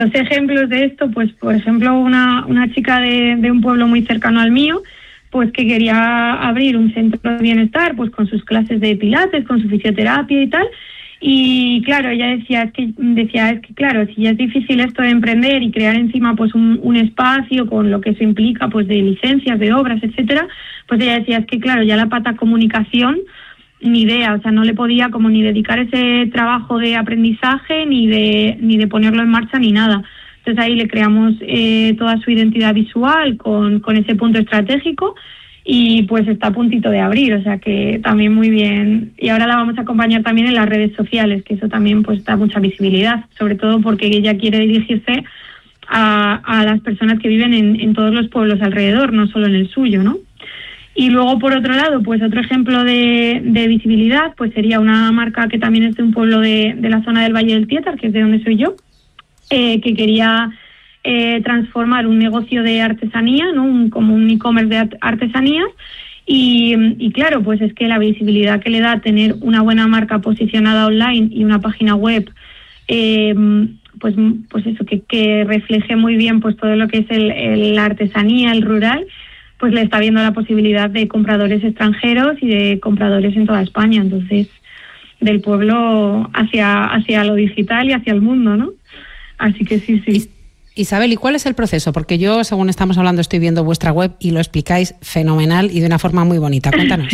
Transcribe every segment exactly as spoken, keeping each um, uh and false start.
Los ejemplos de esto, pues por ejemplo, una, una chica de, de un pueblo muy cercano al mío, pues que quería abrir un centro de bienestar, pues con sus clases de pilates, con su fisioterapia y tal. Y claro, ella decía, es que, decía, es que claro, si ya es difícil esto de emprender y crear encima pues un, un espacio con lo que eso implica, pues de licencias, de obras, etcétera, pues ella decía, es que claro, ya la pata comunicación, ni idea, o sea, no le podía como ni dedicar ese trabajo de aprendizaje, ni de, ni de ponerlo en marcha, ni nada. Entonces ahí le creamos eh, toda su identidad visual con, con ese punto estratégico, y pues está a puntito de abrir, o sea que también muy bien. Y ahora la vamos a acompañar también en las redes sociales, que eso también pues da mucha visibilidad, sobre todo porque ella quiere dirigirse a, a las personas que viven en, en todos los pueblos alrededor, no solo en el suyo, ¿no? Y luego, por otro lado, pues otro ejemplo de, de visibilidad, pues sería una marca que también es de un pueblo de, de la zona del Valle del Tietar, que es de donde soy yo, eh, que quería Eh, transformar un negocio de artesanía, ¿no? Un, como un e-commerce de art- artesanías y, y claro, pues es que la visibilidad que le da tener una buena marca posicionada online y una página web, eh, pues pues eso, que, que refleje muy bien pues todo lo que es el, el, la artesanía, el rural, pues le está viendo la posibilidad de compradores extranjeros y de compradores en toda España, entonces del pueblo hacia, hacia lo digital y hacia el mundo, ¿no? Así que sí, sí. Isabel, ¿y cuál es el proceso? Porque yo, según estamos hablando, estoy viendo vuestra web y lo explicáis fenomenal y de una forma muy bonita. Cuéntanos.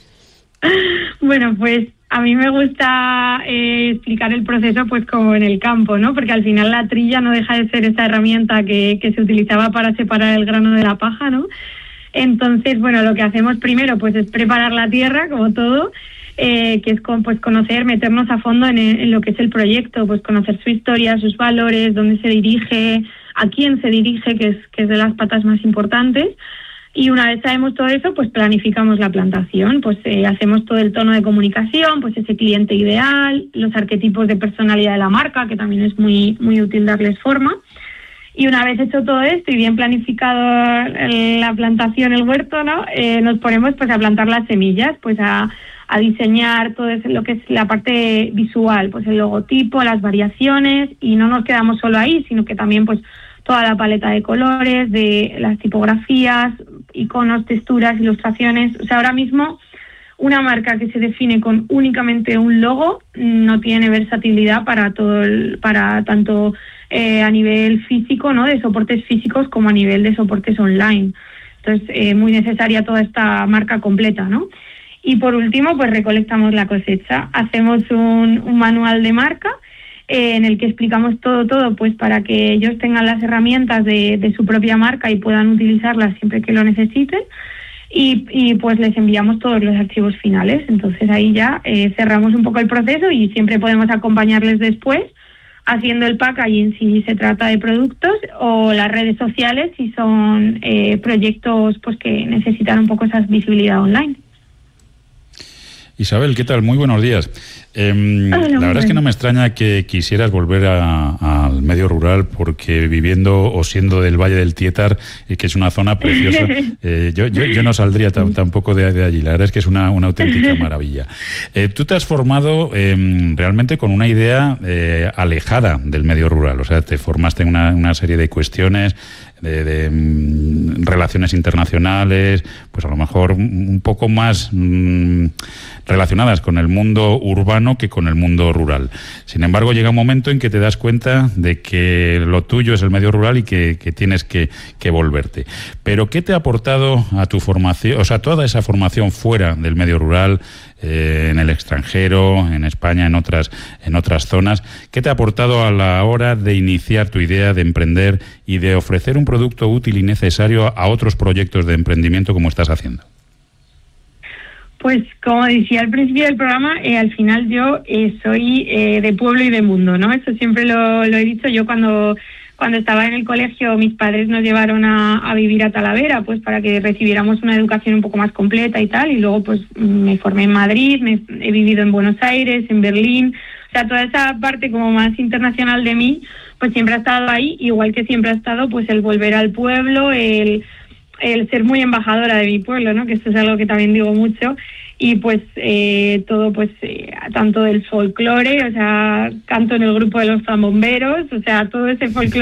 Bueno, pues a mí me gusta eh, explicar el proceso pues como en el campo, ¿no? Porque al final la trilla no deja de ser esta herramienta que, que se utilizaba para separar el grano de la paja, ¿no? Entonces, bueno, lo que hacemos primero pues es preparar la tierra, como todo, eh, que es con, pues conocer, meternos a fondo en, en lo que es el proyecto, pues conocer su historia, sus valores, dónde se dirige, a quién se dirige, que es, que es de las patas más importantes. Y una vez sabemos todo eso, pues planificamos la plantación, pues eh, hacemos todo el tono de comunicación, pues ese cliente ideal, los arquetipos de personalidad de la marca, que también es muy, muy útil darles forma. Y una vez hecho todo esto y bien planificado la plantación, el huerto, ¿no? Eh, nos ponemos pues a plantar las semillas, pues a, a diseñar todo eso, lo que es la parte visual, pues el logotipo, las variaciones, y no nos quedamos solo ahí, sino que también pues toda la paleta de colores, de las tipografías, iconos, texturas, ilustraciones. O sea, ahora mismo una marca que se define con únicamente un logo no tiene versatilidad para todo el, para tanto eh, a nivel físico, ¿no? De soportes físicos, como a nivel de soportes online. Entonces, eh, muy necesaria toda esta marca completa, ¿no? Y por último, pues recolectamos la cosecha. Hacemos un, un manual de marca eh, en el que explicamos todo, todo, pues para que ellos tengan las herramientas de, de su propia marca y puedan utilizarlas siempre que lo necesiten. Y, y pues les enviamos todos los archivos finales. Entonces ahí ya eh, cerramos un poco el proceso y siempre podemos acompañarles después haciendo el packaging si se trata de productos, o las redes sociales si son eh, proyectos pues que necesitan un poco esa visibilidad online. Isabel, ¿qué tal? Muy buenos días. Eh, Hola, la verdad es que no me extraña que quisieras volver a, al medio rural, porque viviendo o siendo del Valle del Tietar, eh, que es una zona preciosa, eh, yo, yo, yo no saldría t- tampoco de, de allí. La verdad es que es una, una auténtica maravilla. Eh, tú te has formado eh, realmente con una idea eh, alejada del medio rural, o sea, te formaste en una, una serie de cuestiones de, de mm, relaciones internacionales, pues a lo mejor un poco más mm, relacionadas con el mundo urbano que con el mundo rural. Sin embargo, llega un momento en que te das cuenta de que lo tuyo es el medio rural y que, que tienes que, que volverte. Pero ¿qué te ha aportado a tu formación, o sea, toda esa formación fuera del medio rural, eh, en el extranjero, en España, en otras, en otras zonas? ¿Qué te ha aportado a la hora de iniciar tu idea de emprender y de ofrecer un producto útil y necesario a otros proyectos de emprendimiento como estás haciendo? Pues como decía al principio del programa, eh, al final yo eh, soy eh, de pueblo y de mundo, ¿no? Eso siempre lo, lo he dicho. Yo cuando cuando estaba en el colegio, mis padres nos llevaron a, a vivir a Talavera, pues para que recibiéramos una educación un poco más completa y tal, y luego pues me formé en Madrid, me, he vivido en Buenos Aires, en Berlín. O sea, toda esa parte como más internacional de mí, pues siempre ha estado ahí, igual que siempre ha estado pues el volver al pueblo, el... el ser muy embajadora de mi pueblo, ¿no? Que esto es algo que también digo mucho. y pues eh, todo pues eh, tanto del folclore, o sea, canto en el grupo de los zambomberos, o sea, todo ese folclore